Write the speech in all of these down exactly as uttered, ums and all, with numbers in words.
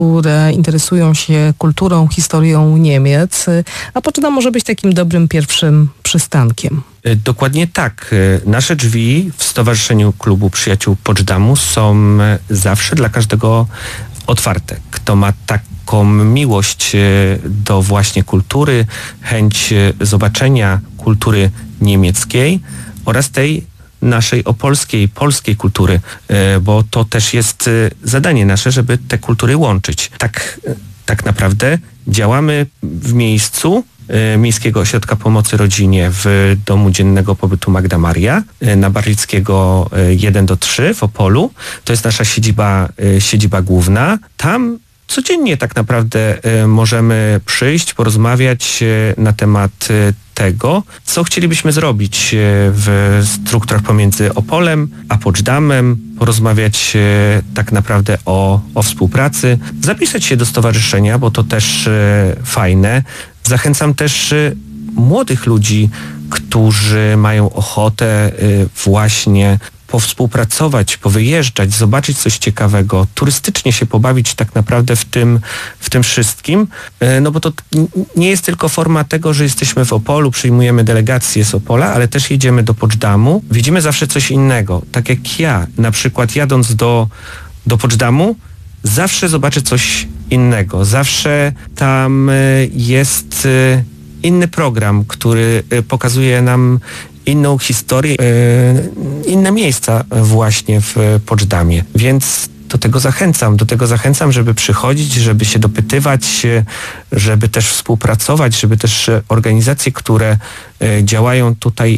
które interesują się kulturą, historią Niemiec, a Poczdam może być takim dobrym pierwszym przystankiem. Dokładnie tak. Nasze drzwi w Stowarzyszeniu Klubu Przyjaciół Poczdamu są zawsze dla każdego otwarte. Kto ma taką miłość do właśnie kultury, chęć zobaczenia kultury niemieckiej oraz tej naszej opolskiej, polskiej kultury, bo to też jest zadanie nasze, żeby te kultury łączyć. Tak, tak naprawdę działamy w miejscu Miejskiego Ośrodka Pomocy Rodzinie w Domu Dziennego Pobytu Magda Maria na Barlickiego jeden do trzech w Opolu. To jest nasza siedziba, siedziba główna. Tam codziennie tak naprawdę możemy przyjść, porozmawiać na temat tego, co chcielibyśmy zrobić w strukturach pomiędzy Opolem a Poczdamem, porozmawiać tak naprawdę o, o współpracy, zapisać się do stowarzyszenia, bo to też fajne. Zachęcam też młodych ludzi, którzy mają ochotę właśnie powspółpracować, powyjeżdżać, zobaczyć coś ciekawego, turystycznie się pobawić tak naprawdę w tym, w tym wszystkim, no bo to nie jest tylko forma tego, że jesteśmy w Opolu, przyjmujemy delegację z Opola, ale też jedziemy do Poczdamu, widzimy zawsze coś innego. Tak jak ja, na przykład jadąc do, do Poczdamu, zawsze zobaczę coś innego. Zawsze tam jest inny program, który pokazuje nam inną historię, inne miejsca właśnie w Poczdamie. Więc do tego zachęcam, do tego zachęcam, żeby przychodzić, żeby się dopytywać, żeby też współpracować, żeby też organizacje, które działają tutaj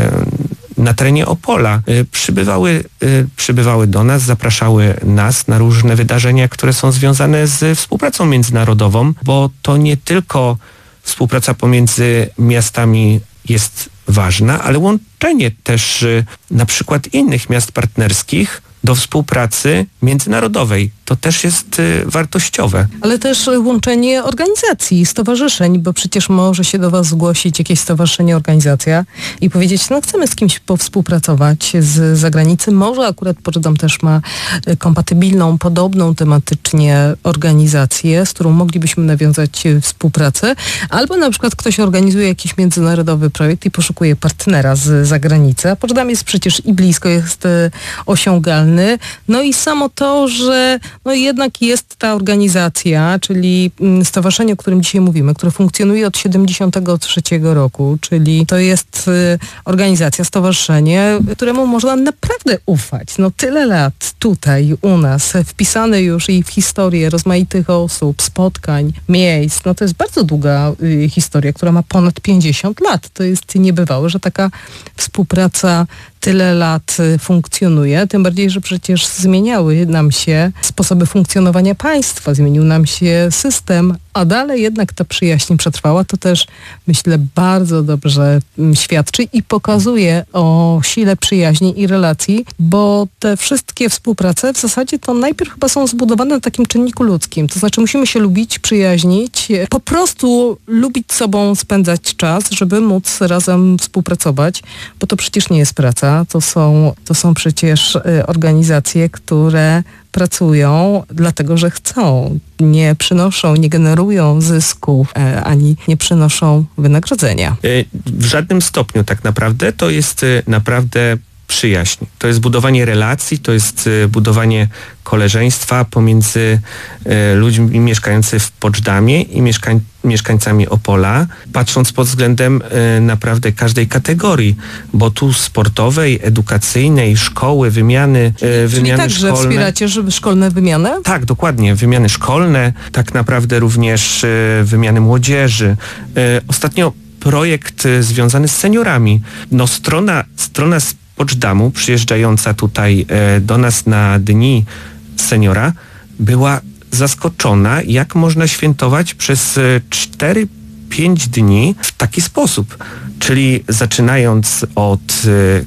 na terenie Opola, przybywały, przybywały do nas, zapraszały nas na różne wydarzenia, które są związane z współpracą międzynarodową, bo to nie tylko współpraca pomiędzy miastami jest ważna, ale łączenie też na przykład innych miast partnerskich do współpracy międzynarodowej. To też jest wartościowe. Ale też łączenie organizacji, stowarzyszeń, bo przecież może się do was zgłosić jakieś stowarzyszenie, organizacja i powiedzieć, no chcemy z kimś powspółpracować z zagranicy. Może akurat Poczdam też ma kompatybilną, podobną tematycznie organizację, z którą moglibyśmy nawiązać współpracę. Albo na przykład ktoś organizuje jakiś międzynarodowy projekt i poszukuje partnera z zagranicy. A Poczdam jest przecież i blisko, jest osiągalny. No i samo to, że no jednak jest ta organizacja, czyli stowarzyszenie, o którym dzisiaj mówimy, które funkcjonuje od siedemdziesiątego trzeciego roku, czyli to jest y, organizacja, stowarzyszenie, któremu można naprawdę ufać. No tyle lat tutaj u nas, wpisane już i w historię rozmaitych osób, spotkań, miejsc. No to jest bardzo długa y, historia, która ma ponad pięćdziesiąt lat. To jest niebywałe, że taka współpraca tyle lat funkcjonuje, tym bardziej, że przecież zmieniały nam się sposoby funkcjonowania państwa, zmienił nam się system, a dalej jednak ta przyjaźń przetrwała. To też, myślę, bardzo dobrze świadczy i pokazuje o sile przyjaźni i relacji, bo te wszystkie współprace w zasadzie to najpierw chyba są zbudowane na takim czynniku ludzkim. To znaczy musimy się lubić, przyjaźnić, po prostu lubić sobą, spędzać czas, żeby móc razem współpracować, bo to przecież nie jest praca. To są, to są przecież organizacje, które pracują dlatego, że chcą. Nie przynoszą, nie generują zysków, e, ani nie przynoszą wynagrodzenia. W żadnym stopniu tak naprawdę. To jest naprawdę przyjaźń. To jest budowanie relacji, to jest budowanie koleżeństwa pomiędzy e, ludźmi mieszkającymi w Poczdamie i mieszkań, mieszkańcami Opola, patrząc pod względem e, naprawdę każdej kategorii, bo tu sportowej, edukacyjnej, szkoły, wymiany, e, wymiany także szkolne. wspieracie żeby szkolne wymiany? Tak, dokładnie. Wymiany szkolne, tak naprawdę również e, wymiany młodzieży. E, ostatnio projekt e, związany z seniorami. No strona, strona z Poczdamu przyjeżdżająca tutaj e, do nas na dni seniora była zaskoczona, jak można świętować przez cztery pięć dni w taki sposób. Czyli zaczynając od e,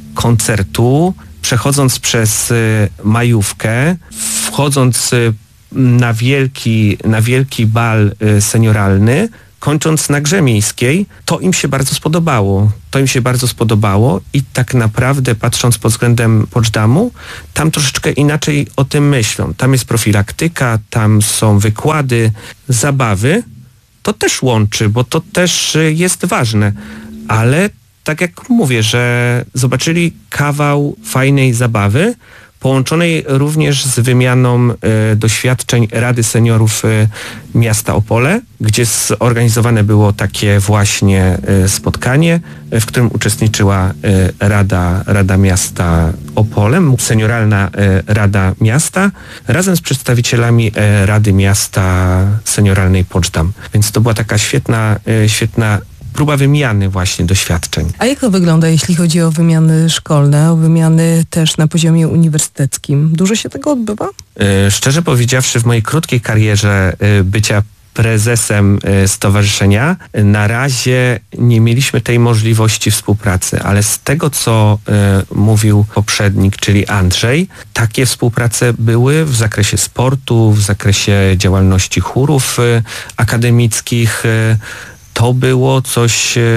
koncertu, przechodząc przez e, majówkę, wchodząc e, na wielki, na wielki bal e, senioralny, kończąc na Grze Miejskiej, to im się bardzo spodobało. To im się bardzo spodobało i tak naprawdę patrząc pod względem Poczdamu, tam troszeczkę inaczej o tym myślą. Tam jest profilaktyka, tam są wykłady, zabawy. To też łączy, bo to też jest ważne. Ale tak jak mówię, że zobaczyli kawał fajnej zabawy, połączonej również z wymianą e, doświadczeń Rady Seniorów e, Miasta Opole, gdzie zorganizowane było takie właśnie e, spotkanie, e, w którym uczestniczyła e, Rada, Rada Miasta Opole, Senioralna e, Rada Miasta, razem z przedstawicielami e, Rady Miasta Senioralnej Poczdam. Więc to była taka świetna, e, świetna próba wymiany właśnie doświadczeń. A jak to wygląda, jeśli chodzi o wymiany szkolne, o wymiany też na poziomie uniwersyteckim? Dużo się tego odbywa? Yy, szczerze powiedziawszy, w mojej krótkiej karierze yy, bycia prezesem yy, stowarzyszenia, yy, na razie nie mieliśmy tej możliwości współpracy, ale z tego, co yy, mówił poprzednik, czyli Andrzej, takie współprace były w zakresie sportu, w zakresie działalności chórów yy, akademickich. Yy, To było coś e,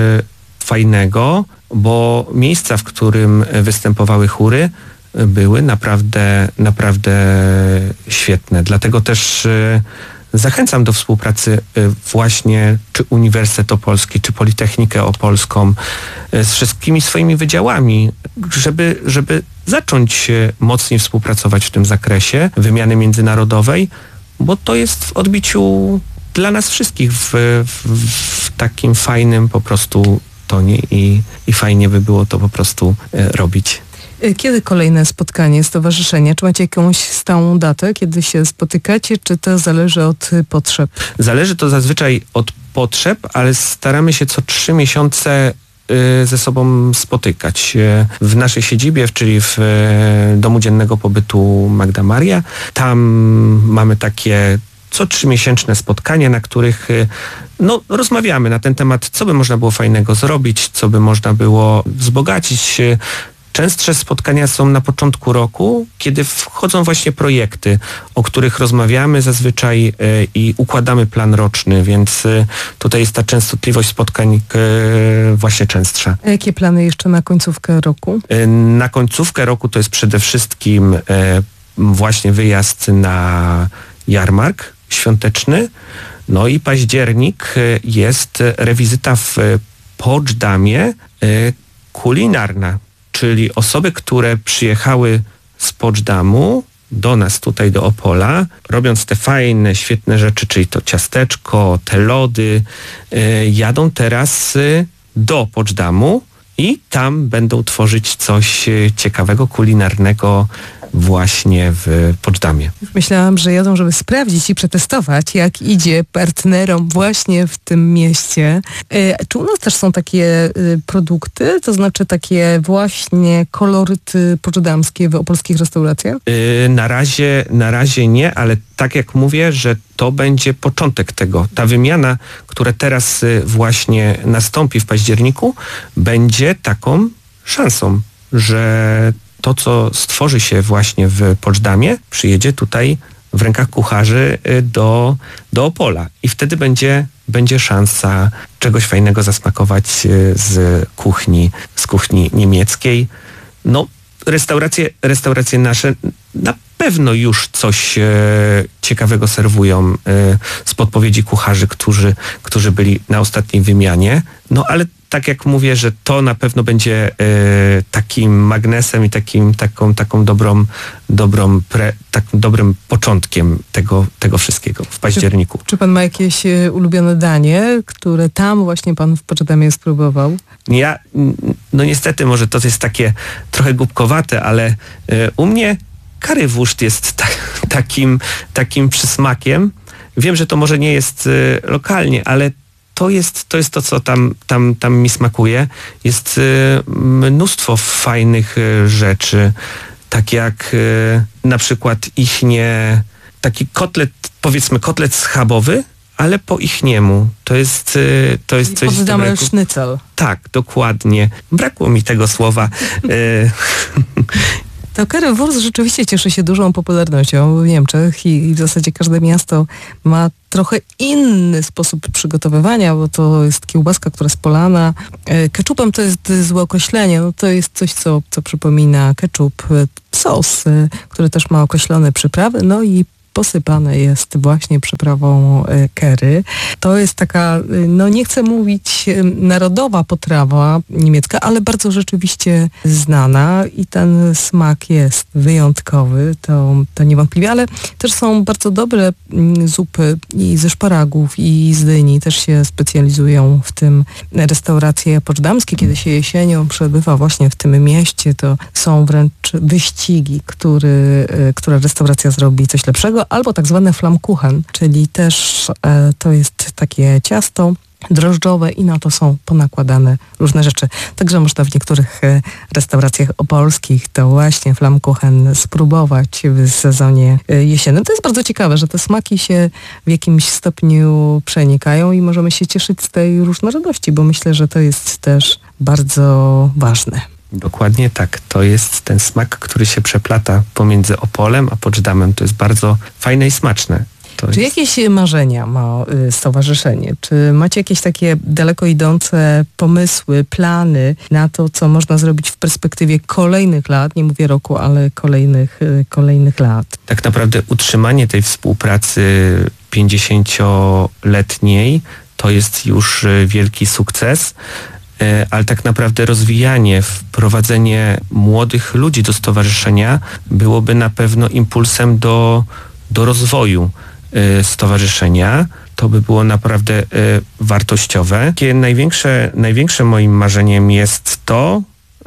fajnego, bo miejsca, w którym występowały chóry, były naprawdę, naprawdę świetne. Dlatego też e, zachęcam do współpracy e, właśnie czy Uniwersytet Opolski, czy Politechnikę Opolską e, z wszystkimi swoimi wydziałami, żeby, żeby zacząć e, mocniej współpracować w tym zakresie wymiany międzynarodowej, bo to jest w odbiciu dla nas wszystkich w, w, w takim fajnym po prostu tonie i, i fajnie by było to po prostu e, robić. Kiedy kolejne spotkanie stowarzyszenia? Czy macie jakąś stałą datę, kiedy się spotykacie, czy to zależy od potrzeb? Zależy to zazwyczaj od potrzeb, ale staramy się co trzy miesiące y, ze sobą spotykać. W naszej siedzibie, czyli w y, Domu Dziennego Pobytu Magda Maria, tam mamy takie co trzymiesięczne spotkania, na których no, rozmawiamy na ten temat, co by można było fajnego zrobić, co by można było wzbogacić. Częstsze spotkania są na początku roku, kiedy wchodzą właśnie projekty, o których rozmawiamy zazwyczaj y, i układamy plan roczny, więc y, tutaj jest ta częstotliwość spotkań y, właśnie częstsza. A jakie plany jeszcze na końcówkę roku? Y, na końcówkę roku to jest przede wszystkim y, właśnie wyjazd na jarmark świąteczny. No i październik jest rewizyta w Poczdamie kulinarna, czyli osoby, które przyjechały z Poczdamu do nas tutaj do Opola, robiąc te fajne, świetne rzeczy, czyli to ciasteczko, te lody, jadą teraz do Poczdamu i tam będą tworzyć coś ciekawego, kulinarnego właśnie w Poczdamie. Myślałam, że jadą, żeby sprawdzić i przetestować, jak idzie partnerom właśnie w tym mieście. E, czy u nas też są takie y, produkty, to znaczy takie właśnie koloryty poczdamskie w opolskich restauracjach? Yy, na razie, na razie nie, ale tak jak mówię, że to będzie początek tego. Ta wymiana, która teraz y, właśnie nastąpi w październiku, będzie taką szansą, że to, co stworzy się właśnie w Poczdamie, przyjedzie tutaj w rękach kucharzy do, do Opola. I wtedy będzie, będzie szansa czegoś fajnego zasmakować z kuchni, z kuchni niemieckiej. No, restauracje, restauracje nasze na pewno już coś e, ciekawego serwują e, z podpowiedzi kucharzy, którzy, którzy byli na ostatniej wymianie. No, ale tak jak mówię, że to na pewno będzie e, takim magnesem i takim, taką, taką dobrą, dobrą pre, takim dobrym początkiem tego, tego wszystkiego w październiku. Czy, czy pan ma jakieś e, ulubione danie, które tam właśnie pan w Poczdamie spróbował? Ja, no niestety może to jest takie trochę głupkowate, ale e, u mnie karywuszt jest ta, takim, takim przysmakiem. Wiem, że to może nie jest y, lokalnie, ale to jest, to jest to, co tam, tam, tam mi smakuje. Jest y, mnóstwo fajnych y, rzeczy, tak jak y, na przykład ichnie, taki kotlet, powiedzmy kotlet schabowy, ale po ichniemu. To jest, y, to jest coś dobrego. dobrego. Sznycel. Tak, dokładnie. Brakło mi tego słowa. y, To Currywurst rzeczywiście cieszy się dużą popularnością w Niemczech i, i w zasadzie każde miasto ma trochę inny sposób przygotowywania, bo to jest kiełbaska, która jest polana. Keczupem to jest złe określenie, no to jest coś, co, co przypomina keczup, sos, który też ma określone przyprawy, no i posypane jest właśnie przyprawą curry. To jest taka, no nie chcę mówić narodowa potrawa niemiecka, ale bardzo rzeczywiście znana i ten smak jest wyjątkowy, to, to niewątpliwie, ale też są bardzo dobre zupy i ze szparagów i z dyni, też się specjalizują w tym restauracje poczdamskie. Kiedy się jesienią przebywa właśnie w tym mieście, to są wręcz wyścigi, który, która restauracja zrobi coś lepszego, albo tak zwane Flammkuchen, czyli też e, to jest takie ciasto drożdżowe i na to są ponakładane różne rzeczy. Także można w niektórych e, restauracjach opolskich to właśnie Flammkuchen spróbować w sezonie e, jesiennym. To jest bardzo ciekawe, że te smaki się w jakimś stopniu przenikają i możemy się cieszyć z tej różnorodności, bo myślę, że to jest też bardzo ważne. Dokładnie tak. To jest ten smak, który się przeplata pomiędzy Opolem a Poczdamem. To jest bardzo fajne i smaczne. To Czy jest... jakieś marzenia ma y, stowarzyszenie? Czy macie jakieś takie daleko idące pomysły, plany na to, co można zrobić w perspektywie kolejnych lat? Nie mówię roku, ale kolejnych, y, kolejnych lat. Tak naprawdę utrzymanie tej współpracy pięćdziesięcioletniej to jest już wielki sukces. Ale tak naprawdę rozwijanie, wprowadzenie młodych ludzi do stowarzyszenia byłoby na pewno impulsem do, do rozwoju stowarzyszenia. To by było naprawdę wartościowe. Takie największe, największe moim marzeniem jest to,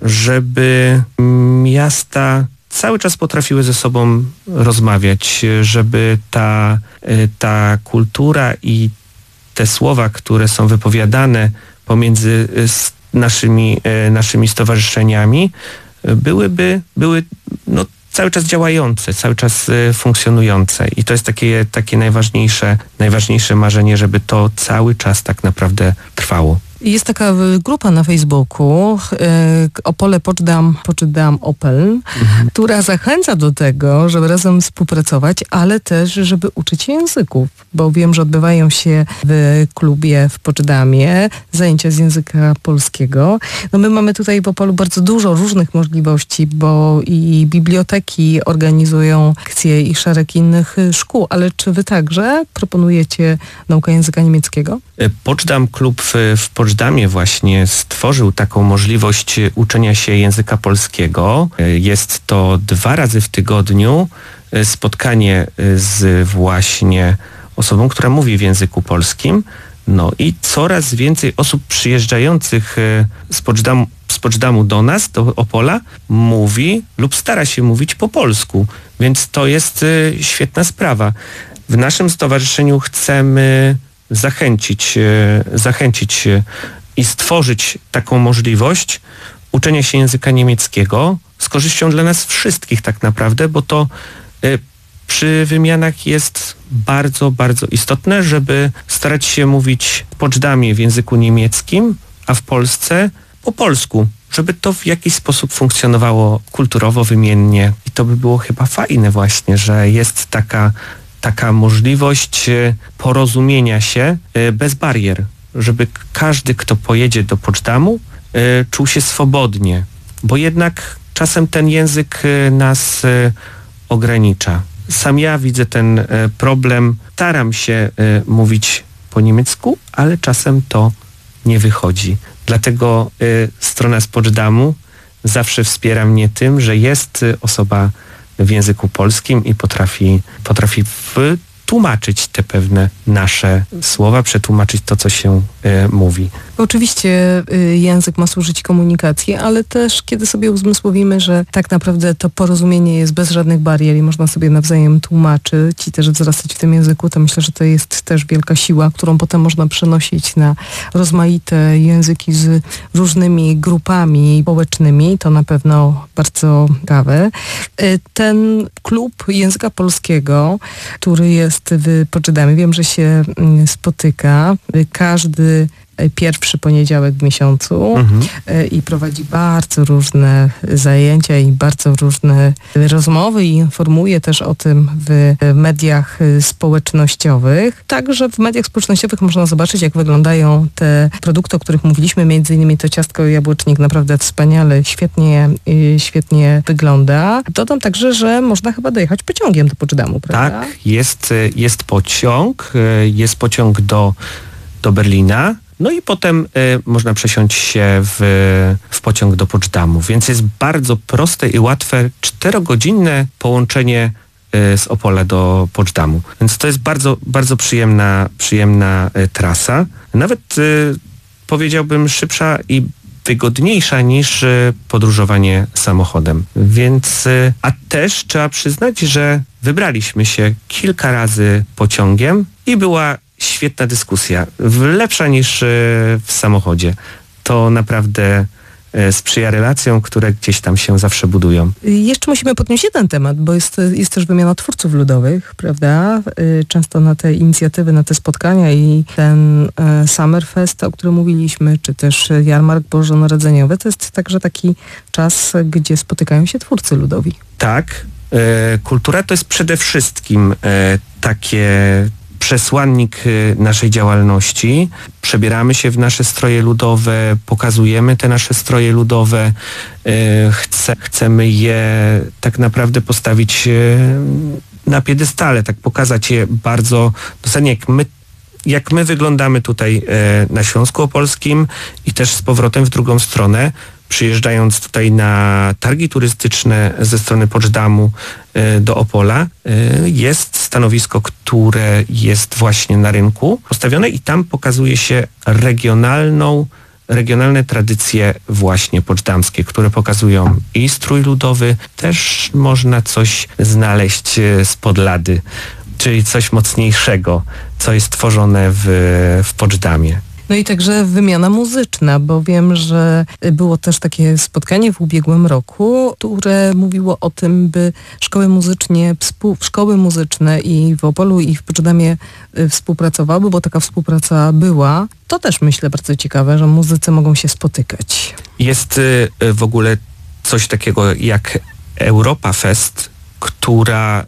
żeby miasta cały czas potrafiły ze sobą rozmawiać, żeby ta, ta kultura i te słowa, które są wypowiadane pomiędzy naszymi, naszymi stowarzyszeniami byłyby, były no, cały czas działające, cały czas funkcjonujące i to jest takie, takie najważniejsze, najważniejsze marzenie, żeby to cały czas tak naprawdę trwało. Jest taka grupa na Facebooku Opole Poczdam, Poczdam Opel, mhm. która zachęca do tego, żeby razem współpracować, ale też, żeby uczyć się języków, bo wiem, że odbywają się w klubie w Poczdamie zajęcia z języka polskiego. No my mamy tutaj w Opolu bardzo dużo różnych możliwości, bo i biblioteki organizują akcje i szereg innych szkół, ale czy wy także proponujecie naukę języka niemieckiego? Poczdam Klub w, w Poczdamie właśnie stworzył taką możliwość uczenia się języka polskiego. Jest to dwa razy w tygodniu spotkanie z właśnie osobą, która mówi w języku polskim. No i coraz więcej osób przyjeżdżających z Poczdamu, z Poczdamu do nas, do Opola, mówi lub stara się mówić po polsku. Więc to jest świetna sprawa. W naszym stowarzyszeniu chcemy zachęcić, zachęcić i stworzyć taką możliwość uczenia się języka niemieckiego z korzyścią dla nas wszystkich tak naprawdę, bo to przy wymianach jest bardzo, bardzo istotne, żeby starać się mówić w Poczdamie w języku niemieckim, a w Polsce po polsku, żeby to w jakiś sposób funkcjonowało kulturowo, wymiennie. I to by było chyba fajne właśnie, że jest taka taka możliwość porozumienia się bez barier, żeby każdy, kto pojedzie do Poczdamu, czuł się swobodnie, bo jednak czasem ten język nas ogranicza. Sam ja widzę ten problem, staram się mówić po niemiecku, ale czasem to nie wychodzi. Dlatego strona z Poczdamu zawsze wspiera mnie tym, że jest osoba w języku polskim i potrafi, potrafi tłumaczyć te pewne nasze słowa, przetłumaczyć to, co się y, mówi. Oczywiście y, język ma służyć komunikacji, ale też kiedy sobie uzmysłowimy, że tak naprawdę to porozumienie jest bez żadnych barier i można sobie nawzajem tłumaczyć i też wzrastać w tym języku, to myślę, że to jest też wielka siła, którą potem można przenosić na rozmaite języki z różnymi grupami społecznymi. To na pewno bardzo ciekawe. Y, ten klub języka polskiego, który jest w Poczdamie, wiem, że się spotyka. Każdy pierwszy poniedziałek w miesiącu Mhm. i prowadzi bardzo różne zajęcia i bardzo różne rozmowy i informuje też o tym w mediach społecznościowych. Także w mediach społecznościowych można zobaczyć, jak wyglądają te produkty, o których mówiliśmy, między innymi to ciastko jabłecznik naprawdę wspaniale, świetnie, świetnie wygląda. Dodam także, że można chyba dojechać pociągiem do Poczdamу, prawda? Tak, jest, jest pociąg, jest pociąg do, do Berlina, no i potem y, można przesiąść się w, w pociąg do Poczdamу, więc jest bardzo proste i łatwe czterogodzinne połączenie y, z Opola do Poczdamу. Więc to jest bardzo, bardzo przyjemna, przyjemna y, trasa. Nawet y, powiedziałbym szybsza i wygodniejsza niż y, podróżowanie samochodem. Więc, y, a też trzeba przyznać, że wybraliśmy się kilka razy pociągiem i była świetna dyskusja. Lepsza niż y, w samochodzie. To naprawdę y, sprzyja relacjom, które gdzieś tam się zawsze budują. Jeszcze musimy podnieść jeden temat, bo jest, jest też wymiana twórców ludowych, prawda? Często na te inicjatywy, na te spotkania i ten Summerfest, o którym mówiliśmy, czy też Jarmark Bożonarodzeniowy, to jest także taki czas, gdzie spotykają się twórcy ludowi. Tak. Y, kultura to jest przede wszystkim y, takie przesłannik naszej działalności. Przebieramy się w nasze stroje ludowe, pokazujemy te nasze stroje ludowe. Chce, chcemy je tak naprawdę postawić na piedestale, tak pokazać je bardzo dosadnie, jak my, jak my wyglądamy tutaj na Śląsku Opolskim i też z powrotem w drugą stronę. Przyjeżdżając tutaj na targi turystyczne ze strony Poczdamу do Opola, jest stanowisko, które jest właśnie na rynku postawione i tam pokazuje się regionalną, regionalne tradycje właśnie poczdamskie, które pokazują i strój ludowy, też można coś znaleźć z Podlady, czyli coś mocniejszego, co jest tworzone w, w Poczdamie. No i także wymiana muzyczna, bo wiem, że było też takie spotkanie w ubiegłym roku, które mówiło o tym, by szkoły muzycznie, szkoły muzyczne i w Opolu i w Poczdamie współpracowały, bo taka współpraca była. To też myślę bardzo ciekawe, że muzycy mogą się spotykać. Jest w ogóle coś takiego jak Europa Fest, która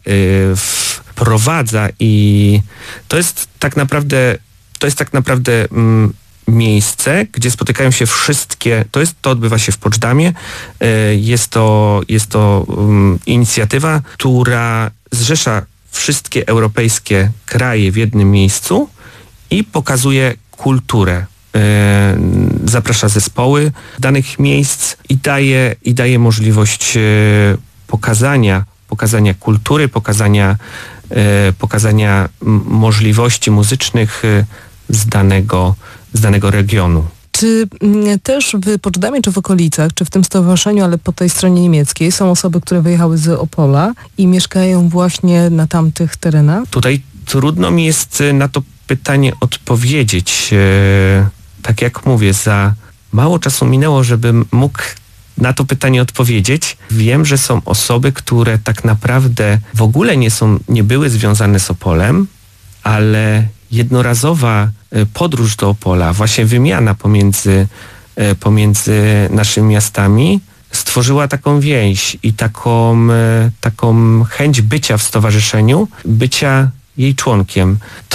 wprowadza i to jest tak naprawdę To jest tak naprawdę mm, miejsce, gdzie spotykają się wszystkie, to, jest, to odbywa się w Poczdamie, y, jest to, jest to um, inicjatywa, która zrzesza wszystkie europejskie kraje w jednym miejscu i pokazuje kulturę. Y, zaprasza zespoły danych miejsc i daje, i daje możliwość y, pokazania, pokazania kultury, pokazania, y, pokazania m- możliwości muzycznych y, z danego, z danego regionu. Czy też w Poczdamie, czy w okolicach, czy w tym stowarzyszeniu, ale po tej stronie niemieckiej są osoby, które wyjechały z Opola i mieszkają właśnie na tamtych terenach? Tutaj trudno mi jest na to pytanie odpowiedzieć. Tak jak mówię, za mało czasu minęło, żebym mógł na to pytanie odpowiedzieć. Wiem, że są osoby, które tak naprawdę w ogóle nie są, nie były związane z Opolem, ale jednorazowa podróż do Opola, właśnie wymiana pomiędzy, pomiędzy naszymi miastami stworzyła taką więź i taką, taką chęć bycia w stowarzyszeniu, bycia jej członkiem.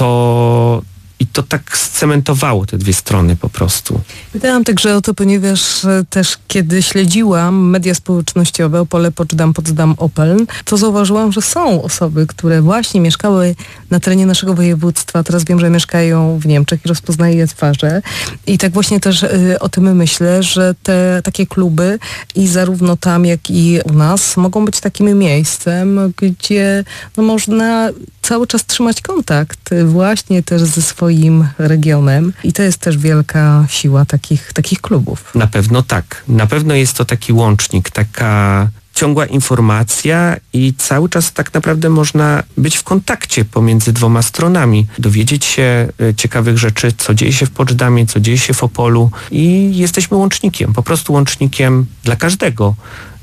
To I to tak scementowało te dwie strony po prostu. Pytałam także o to, ponieważ też kiedy śledziłam media społecznościowe Opole, Poczdam, Poczdam, Opel, to zauważyłam, że są osoby, które właśnie mieszkały na terenie naszego województwa. Teraz wiem, że mieszkają w Niemczech i rozpoznaję je twarze. I tak właśnie też y, o tym myślę, że te takie kluby i zarówno tam, jak i u nas mogą być takim miejscem, gdzie no, można cały czas trzymać kontakt właśnie też ze swoim regionem i to jest też wielka siła takich, takich klubów. Na pewno tak. Na pewno jest to taki łącznik, taka ciągła informacja i cały czas tak naprawdę można być w kontakcie pomiędzy dwoma stronami, dowiedzieć się ciekawych rzeczy, co dzieje się w Poczdamie, co dzieje się w Opolu i jesteśmy łącznikiem, po prostu łącznikiem dla każdego.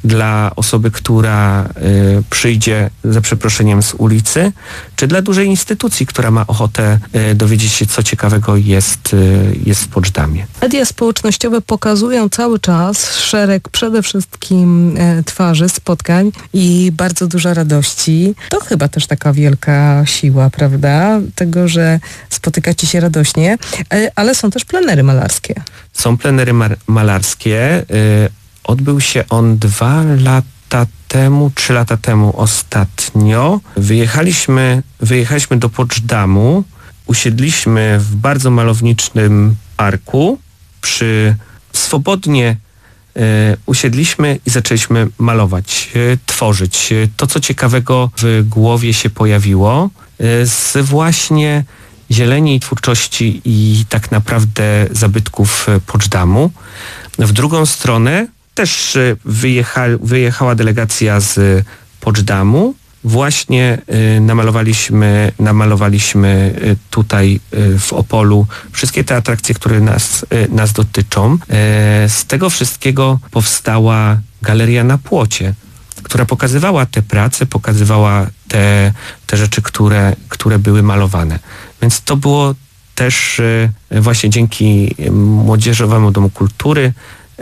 dla osoby, która y, przyjdzie za przeproszeniem z ulicy, czy dla dużej instytucji, która ma ochotę y, dowiedzieć się, co ciekawego jest, y, jest w Poczdamie. Media społecznościowe pokazują cały czas szereg przede wszystkim e, twarzy, spotkań i bardzo dużo radości. To chyba też taka wielka siła, prawda? Tego, że spotykacie się radośnie, e, ale są też plenery malarskie. Są plenery mar- malarskie. Y, odbył się on dwa lata temu, trzy lata temu ostatnio. Wyjechaliśmy, wyjechaliśmy do Poczdamu, usiedliśmy w bardzo malowniczym parku, przy swobodnie y, usiedliśmy i zaczęliśmy malować, y, tworzyć. Y, to, co ciekawego w głowie się pojawiło, y, z właśnie zieleni i twórczości i tak naprawdę zabytków Poczdamu. W drugą stronę też wyjecha, wyjechała delegacja z Poczdamu. Właśnie y, namalowaliśmy, namalowaliśmy y, tutaj y, w Opolu wszystkie te atrakcje, które nas, y, nas dotyczą. Y, z tego wszystkiego powstała galeria na płocie, która pokazywała te prace, pokazywała te, te rzeczy, które, które były malowane. Więc to było też y, właśnie dzięki Młodzieżowemu Domu Kultury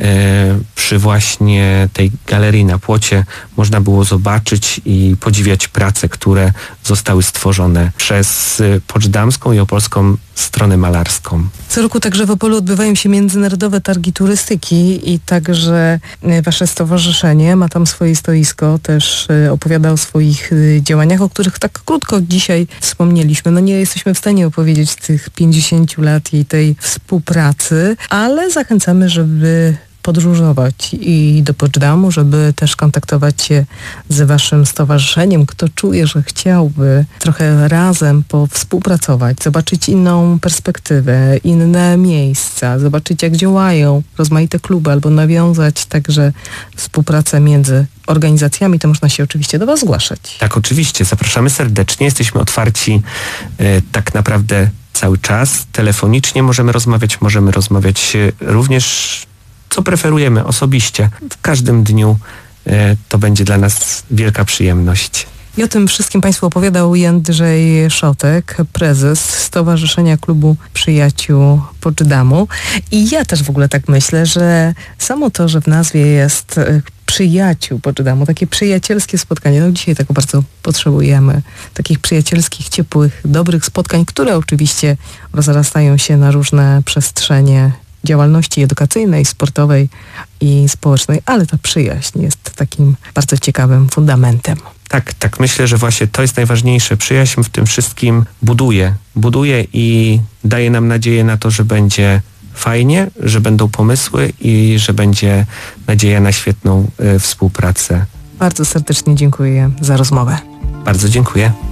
przy właśnie tej galerii na płocie można było zobaczyć i podziwiać prace, które zostały stworzone przez poczdamską i opolską stronę malarską. Co roku także w Opolu odbywają się międzynarodowe targi turystyki i także wasze stowarzyszenie ma tam swoje stoisko, też opowiada o swoich działaniach, o których tak krótko dzisiaj wspomnieliśmy. No nie jesteśmy w stanie opowiedzieć tych pięćdziesięciu lat i tej współpracy, ale zachęcamy, żeby podróżować i do Poczdamu, żeby też kontaktować się z waszym stowarzyszeniem. Kto czuje, że chciałby trochę razem powspółpracować, zobaczyć inną perspektywę, inne miejsca, zobaczyć jak działają rozmaite kluby albo nawiązać także współpracę między organizacjami, to można się oczywiście do was zgłaszać. Tak, oczywiście. Zapraszamy serdecznie. Jesteśmy otwarci e, tak naprawdę cały czas. Telefonicznie możemy rozmawiać, możemy rozmawiać również co preferujemy osobiście. W każdym dniu e, to będzie dla nas wielka przyjemność. I o tym wszystkim Państwu opowiadał Jędrzej Szotek, prezes Stowarzyszenia Klubu Przyjaciół Poczdamu. I ja też w ogóle tak myślę, że samo to, że w nazwie jest Przyjaciół Poczdamu, takie przyjacielskie spotkanie, no dzisiaj tego bardzo potrzebujemy, takich przyjacielskich, ciepłych, dobrych spotkań, które oczywiście rozrastają się na różne przestrzenie działalności edukacyjnej, sportowej i społecznej, ale ta przyjaźń jest takim bardzo ciekawym fundamentem. Tak, tak. Myślę, że właśnie to jest najważniejsze. Przyjaźń w tym wszystkim buduje. Buduje i daje nam nadzieję na to, że będzie fajnie, że będą pomysły i że będzie nadzieja na świetną y, współpracę. Bardzo serdecznie dziękuję za rozmowę. Bardzo dziękuję.